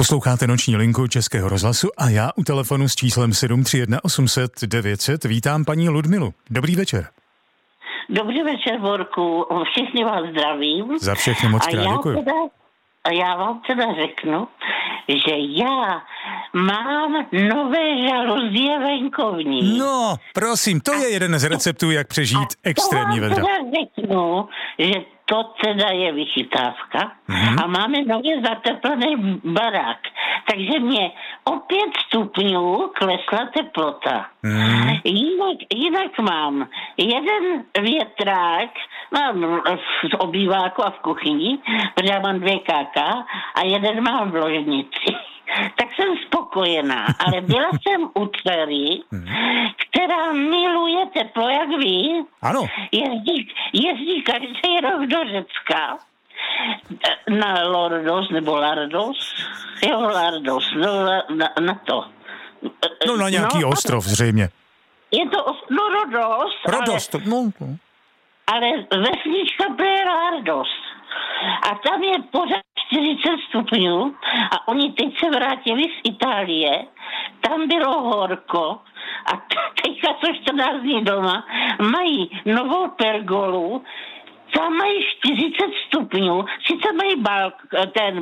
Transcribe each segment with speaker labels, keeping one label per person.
Speaker 1: Posloucháte Noční linku Českého rozhlasu a já u telefonu s číslem 731 800 900 vítám paní Ludmilu. Dobrý večer.
Speaker 2: Dobrý večer, Borku. Všichni vás zdravím.
Speaker 1: Za všechny moc krát děkuju.
Speaker 2: Já vám teda řeknu, že já mám nové žaluzie venkovní.
Speaker 1: No, prosím, to je jeden z receptů, jak přežít extrémní vedra.
Speaker 2: Já řeknu, že to teda je vychytávka a máme nově zateplený barák. Takže mě o 5 stupňů klesla teplota. Jinak mám jeden větrák, mám v obýváku a v kuchyni, protože já mám 2 káka a jeden mám v ložnici. Tak jsem spokojená, ale byla jsem u dcery, která miluje teplo, jak ví.
Speaker 1: Ano.
Speaker 2: Jezdí každý rok do Řecka na Lordos nebo Lardos. Jo, Lardos, na to.
Speaker 1: No na nějaký ostrov zřejmě.
Speaker 2: Je to Rodos. Ale vesnička bude Lardos. A tam je pořád 40 stupňů a oni teď se vrátili z Itálie, tam bylo horko a teďka jsou 14 dní doma, mají novou pergolu, tam mají 40 stupňů, sice mají ten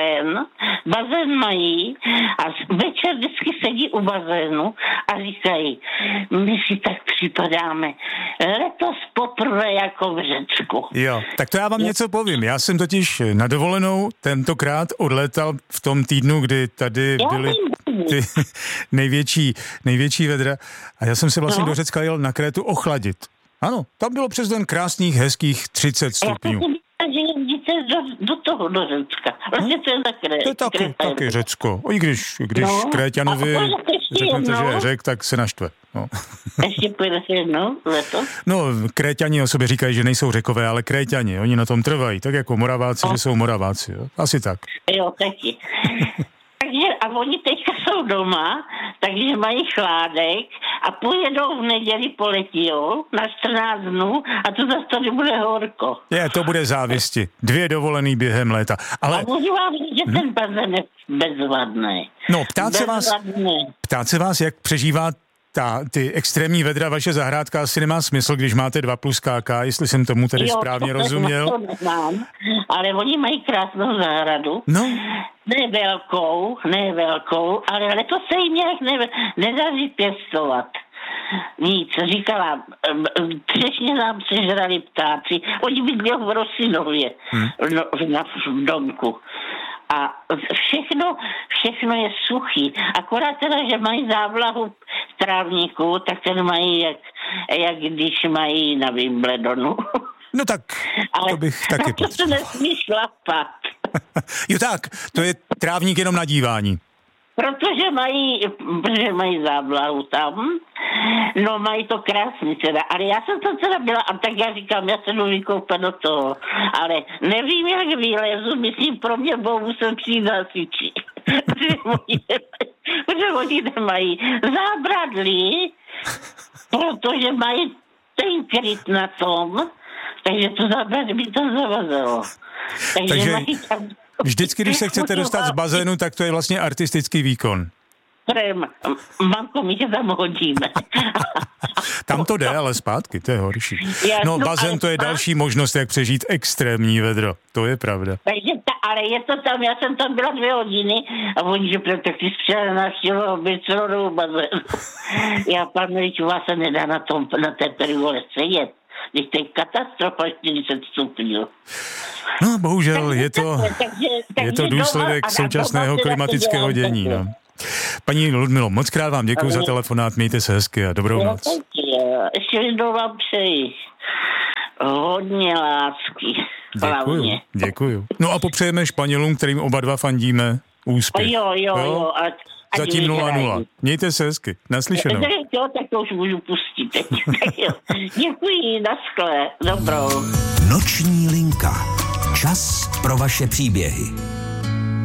Speaker 2: bazén mají a večer vždycky sedí u bazénu a říkají, my si tak připadáme letos poprvé jako v Řecku.
Speaker 1: Jo, tak to já vám něco povím. Já jsem totiž na dovolenou tentokrát odlétal v tom týdnu, kdy tady byly ty největší vedra a já jsem se vlastně do Řecka jel na Krétu ochladit. Ano, tam bylo přes den krásných, hezkých 30 stupňů.
Speaker 2: Že jezdíte do Řecka. Vlastně to je za
Speaker 1: To je taky Řecko. I když Kréťanovi řeknete, že je Řek, tak se naštve. No.
Speaker 2: Ještě pojedete jednou letos?
Speaker 1: No, Kréťani o sobě říkají, že nejsou Řekové, ale Kréťani, oni na tom trvají, tak jako Moraváci, že jsou Moraváci. Jo? Asi tak.
Speaker 2: Jo, taky. Takže a oni teďka jsou doma, takže mají chládek a pojedou v neděli, poletijou na 14 dnů a to zase tady bude horko.
Speaker 1: To bude závisti. 2 dovolený během léta. Ale...
Speaker 2: A můžu vám říct, že ten bazén je bezvadný.
Speaker 1: No, ptát se vás, jak přežívá ty extrémní vedra, vaše zahrádka asi nemá smysl, když máte 2 plus KK, jestli jsem tomu tedy správně rozuměl.
Speaker 2: To nemám, ale oni mají krásnou zahradu. No. Ne velkou, ale letos se jim nějak nedaří pěstovat. Nic, říkala, třešně nám sežrali ptáci, oni bydlí v Rosinově, v domku. A všechno je suchý. Akorát teda, že mají závlahu v trávníku, tak ten mají jak když mají na Wimbledonu.
Speaker 1: No tak, to bych taky
Speaker 2: potřeboval. To se nesmí šlapat.
Speaker 1: Jo tak, to je trávník jenom na dívání.
Speaker 2: Protože mají závlahu tam, no mají to krásný teda, ale já jsem to teda byla, a tak já říkám, já se jdu vykoupat do toho, ale nevím, jak vylezu, myslím, pro mě Bohu jsem přijít hasiči, protože oni nemají zábradlí, protože mají ten kryt na tom, takže to zábradlí by to zavazilo. Takže mají tam...
Speaker 1: Vždycky, když se chcete dostat z bazénu, tak to je vlastně artistický výkon.
Speaker 2: Mamko, my tě tam hodíme.
Speaker 1: Tam to jde, ale zpátky, to je horší. No, bazén to je další možnost, jak přežít extrémní vedro. To je pravda.
Speaker 2: Takže ale je to tam, já jsem tam byla 2 hodiny a oni, že tak ty přijeli navštěvovat celou bazénu. Já, pan Milič, vás se nedá na té pergole sedět. Když to je katastrofa 40 stupňů.
Speaker 1: No, bohužel je to důsledek současného klimatického dění. No. Paní Ludmilo, moc krát vám děkuji za telefonát, mějte se hezky a dobrou noc.
Speaker 2: Ještě jednou vám přeji hodně lásky.
Speaker 1: Děkuju. No a popřejeme Španělům, kterým oba dva fandíme, úspěch.
Speaker 2: Jo.
Speaker 1: Zatím 0-0. Mějte se hezky. Naslyšenou.
Speaker 2: Jo, tak to už můžu pustit. Tak jo. Děkuji, naschle. Dobrou.
Speaker 3: Noční linka. Čas pro vaše příběhy.